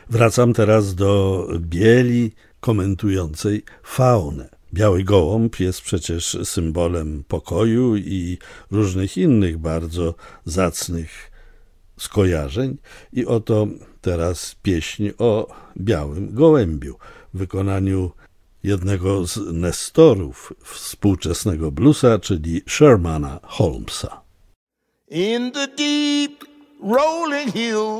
Wracam teraz do bieli komentującej faunę. Biały gołąb jest przecież symbolem pokoju i różnych innych bardzo zacnych skojarzeń. I oto teraz pieśń o białym gołębiu w wykonaniu jednego z nestorów współczesnego bluesa, czyli Shermana Holmesa. In the deep rolling hills